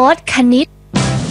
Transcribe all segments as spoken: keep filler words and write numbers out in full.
ตคณิต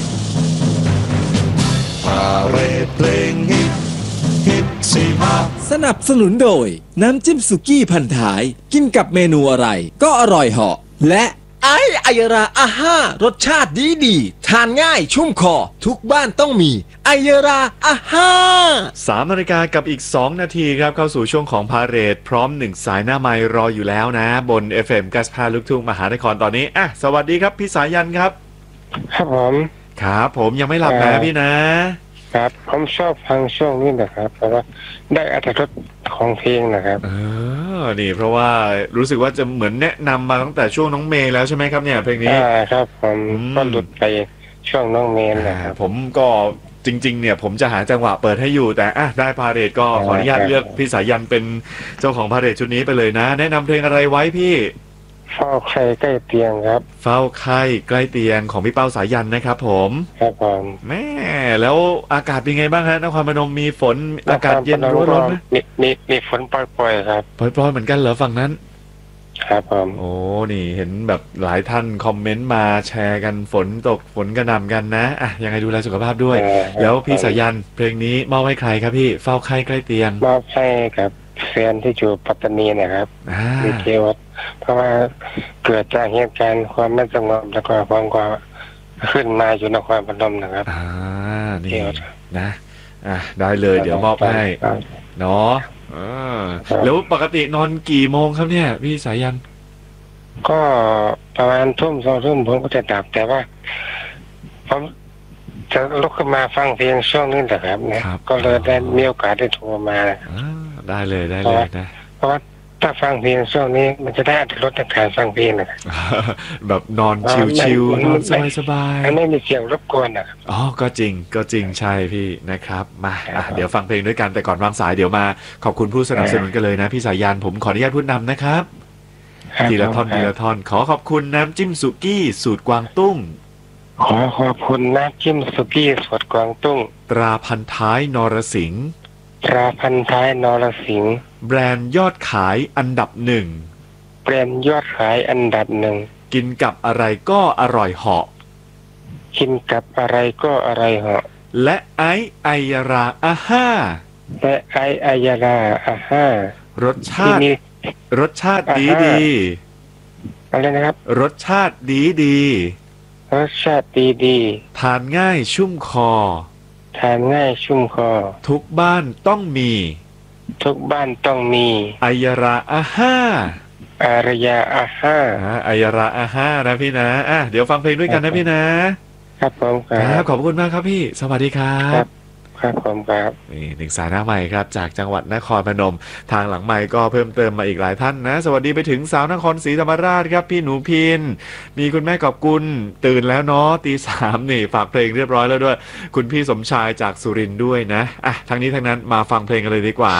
พาเรดเพลงฮิตฮิตสิฮะสนับสนุนโดยน้ำจิ้มสุกี้พันท้ายกินกับเมนูอะไรก็อร่อยเหาะและไอไอยราอาห้ารสชาติดีดีทานง่ายชุ่มคอทุกบ้านต้องมีไอยราอาห้าสามนาฬิกากับอีกสองนาทีครับเข้าสู่ช่วงของพาเหรดพร้อมหนึ่งสายหน้าไมค์รออยู่แล้วนะบน เอฟ เอ็ม กัสพาลูกทุ่งมหานครตอนนี้อ่ะสวัสดีครับพี่สายันครับครับผมครับผมยังไม่หลับนะพี่นะครับผมชอบฟังช่วงนี้นะครับเพราะว่าได้อรรถรสของเพลงนะครับเออนี่เพราะว่ารู้สึกว่าจะเหมือนแนะนำมาตั้งแต่ช่วงน้องเมย์แล้วใช่ไหมครับเนี่ยเพลงนี้อ่าครับผมก็หลุดไปช่วงน้องเมย์นะครับผมก็จริงๆเนี่ยผมจะหาจังหวะเปิดให้อยู่แต่อ่ะได้พาเหรดก็ขออนุญาตเลือกพี่สายันเป็นเจ้าของพาเหรดชุดนี้ไปเลยนะแนะนำเพลงอะไรไว้พี่เฝ้าไข้ใกล้เตียงครับเฝ้าไข้ใกล้เตียงของพี่เป้าสายันนะครับผมครับผมแม่แล้วอากาศเป็นไงบ้างฮะนครพนมมีฝนอากาศเย็นร้อนไหมมีมีมีฝนปล่อยๆครับปล่อยๆเหมือนกันเหรอฝั่งนั้นครับผมโอ้นี่เห็นแบบหลายท่านคอมเมนต์มาแชร์กันฝนตกฝนกระหน่ำกันนะอ่ะยังไงดูแลสุขภาพด้วยแล้วพี่สายันเพลงนี้มอบให้ใครครับพี่เฝ้าไข้ใกล้เตียงมอบให้กับแฟนที่อยู่ปัตตานีนะครับดีเทลเพราะว่าเกิดจากเหตุการณ์ความไม่สงบแล้วก็ความความขึ้นมาอยู่นครพนมนะครับอ่านี่นะอ่ะได้เลยเดี๋ยวมอบให้เนาะแล้วปกตินอนกี่โมงครับเนี่ยพี่สายันก็ประมาณทุ่มสองทุ่มผมก็จะดับแต่ว่าผมจะลุกขึ้นมาฟังเพลงช่วงนี้แหละครับนะก็เลยได้มีโอกาสได้โทรมาได้เลยได้เลยนะเพราะว่าถ้าฟังเพลงช่วงนี้มันจะได้อรรถรสในการฟังเพลงนะแบบนอนชิวๆนอนสบายๆไม่มีเสียงรบกวนนะอ๋อก็จริงก็จริงใช่พี่นะครับมาเดี๋ยวฟังเพลงด้วยกันแต่ก่อนวางสายเดี๋ยวมาขอบคุณผู้สนับสนุนกันเลยนะพี่สายันผมขออนุญาตพูดนำนะครับทีละท่อนทีละท่อนขอขอบคุณน้ำจิ้มสุกี้สูตรกวางตุ้งขอขอบคุณน้ำจิ้มสุกี้สูตรกวางตุ้งตราพันท้ายนรสิงห์ตราพันท้ายนรสิงห์แบรนด์ยอดขายอันดับหนึ่งแบรนด์ยอดขายอันดับหนึ่งกินกับอะไรก็อร่อยเหาะกินกับอะไรก็อร่อยเหาะและไอไอยาราอาห้าและไอไอยาราอาห้ารสชาติรสชาติดีดีอะไรนะครับรสชาติดีดีรสชาติดีดีทานง่ายชุ่มคอทานง่ายชุ่มคอทุกบ้านต้องมีทุกบ้านต้องมีไอยาราอาห้าอารยาอาห้าไอยาราอาห้านะพี่นะอ่ะเดี๋ยวฟังเพลงด้วยกันนะพี่นะครับผมครับขอบคุณมากครับพี่สวัสดีครับครับผมครับนี่หนึ่งสายหน้าใหม่ครับจากจังหวัดนครพนมทางหลังใหม่ก็เพิ่มเติมมาอีกหลายท่านนะสวัสดีไปถึงสาวนครศรีธรรมราชครับพี่หนูพินมีคุณแม่กอบกุลตื่นแล้วเนาะตีสามนี่ฝากเพลงเรียบร้อยแล้วด้วยคุณพี่สมชายจากสุรินทร์ด้วยนะอ่ะทั้งนี้ทั้งนั้นมาฟังเพลงกันเลยดีกว่า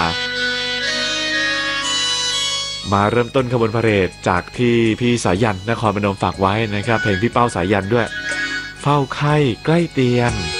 มาเริ่มต้นขบวนพาเหรดจากที่พี่สายันนครพนมฝากไว้นะครับเพลงพี่เป้าสายันด้วยเฝ้าไข้ใกล้เตียง